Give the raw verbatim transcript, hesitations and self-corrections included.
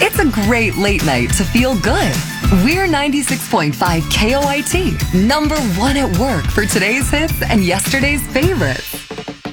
It's a great late night to feel good. We're ninety-six point five K O I T, number one at work for today's hits and yesterday's favorites.